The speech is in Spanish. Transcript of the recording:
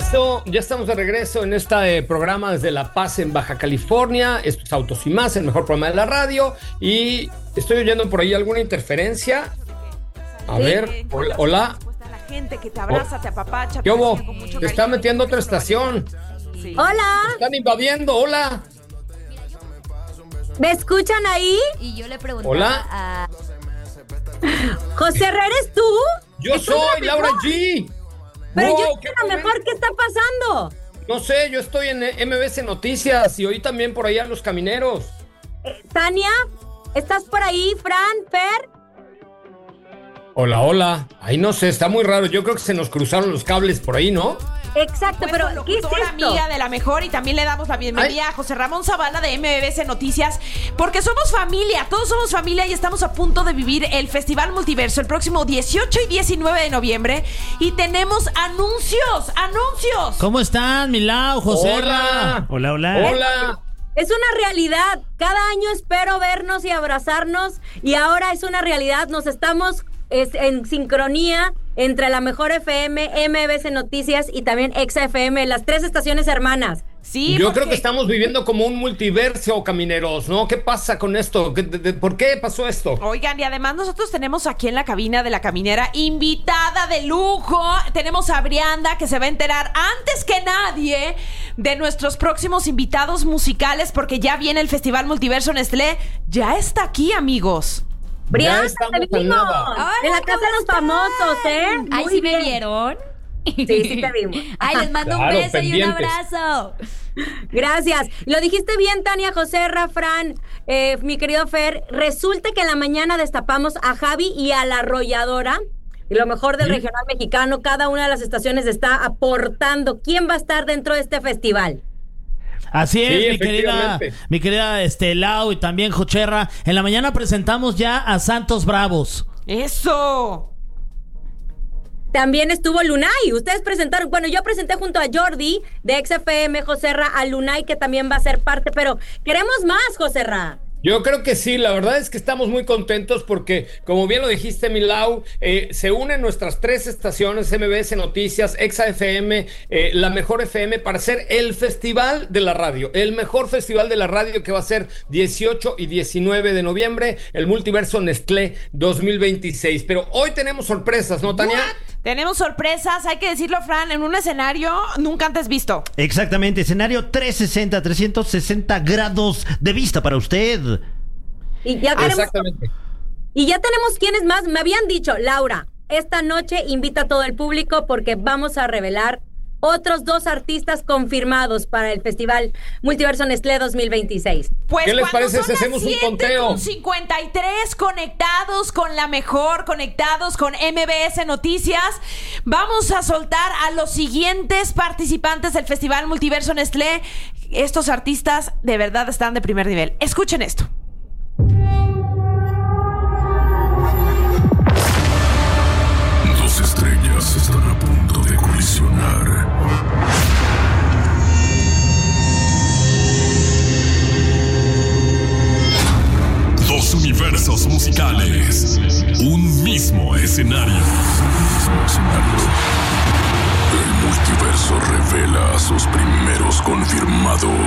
de regreso en este programa desde La Paz, en Baja California. Esto es Autos y Más, el mejor programa de la radio. Y estoy oyendo por ahí alguna interferencia. A ver, hola. La gente que te abraza, te apapacha. ¿Qué hubo? Te está metiendo otra estación. Sí. Hola. Te están invadiendo, hola. ¿Me escuchan ahí? Y yo le preguntaba Hola. a... José Herrera, ¿eres tú? Yo soy Laura G. Pero Wow, yo estoy a lo mejor, ¿qué está pasando? No sé, yo estoy en MBC Noticias y oí también por allá a Los Camineros. Tania, ¿estás por ahí? Fran, Fer. Hola. Ay, no sé, está muy raro. Yo creo que se nos cruzaron los cables por ahí, ¿no? Exacto, Pues pero ¿qué es locutora esto? amiga de la mejor, y también le damos la bienvenida a José Ramón Zavala de MBC Noticias, porque somos familia, todos somos familia y estamos a punto de vivir el Festival Multiverso el próximo 18 y 19 de noviembre y tenemos anuncios. ¿Cómo están, Milau, José? Hola. Hola. Es una realidad. Cada año espero vernos y abrazarnos y ahora es una realidad. Nos estamos en sincronía entre la mejor FM, MBC Noticias y también Exa FM, las tres estaciones hermanas. Sí, Yo creo que estamos viviendo como un multiverso, camineros, ¿no? ¿Qué pasa con esto? ¿Por qué pasó esto? Oigan, y además nosotros tenemos aquí en la cabina de La Caminera invitada de lujo. Tenemos a Brianda, que se va a enterar antes que nadie de nuestros próximos invitados musicales, porque ya viene el Festival Multiverso Nestlé. Ya está aquí, amigos. Brianda, estamos te a vimos. nada. De la casa de los famosos, ¿eh? Ay, Muy ¿sí bien. me vieron? Sí, te vimos. Ay, les mando un Claro, beso y un pendientes. abrazo. Gracias. Lo dijiste bien, Tania, José, Fran, mi querido Fer. Resulta que en la mañana destapamos a Javi y a La Arrolladora. Y lo mejor del regional mexicano, cada una de las estaciones está aportando quién va a estar dentro de este festival. Así es, Sí, mi querida Lau y también Jocherra. En la mañana presentamos ya a Santos Bravos. ¡Eso! También estuvo Lunay. Ustedes presentaron, bueno, yo presenté junto a Jordi de XFM, Joserra, a Lunay, que también va a ser parte, pero queremos más, Joserra. Yo creo que sí, la verdad es que estamos muy contentos porque, como bien lo dijiste, Milau, se unen nuestras tres estaciones, MBS Noticias, Exa FM, la mejor FM, para hacer el festival de la radio, el mejor festival de la radio, que va a ser 18 y 19 de noviembre, el Multiverso Nestlé 2026. Pero hoy tenemos sorpresas, ¿no, Tania? Tenemos sorpresas, hay que decirlo, Fran, en un escenario nunca antes visto. Exactamente, escenario 360 grados de vista para usted. Y ya tenemos, Exactamente. y ya tenemos quienes más. Me habían dicho, Laura, esta noche invita a todo el público porque vamos a revelar otros 2 artistas confirmados para el Festival Multiverso Nestlé 2026. Pues ¿Qué les cuando parece son si hacemos las un conteo? 7:53, conectados con la mejor, conectados con MBS Noticias, vamos a soltar a los siguientes participantes del Festival Multiverso Nestlé. Estos artistas de verdad están de primer nivel. Escuchen esto. Dos estrellas están a punto de colisionar. Dos universos musicales. Un mismo escenario. El multiverso revela a sus primeros confirmados.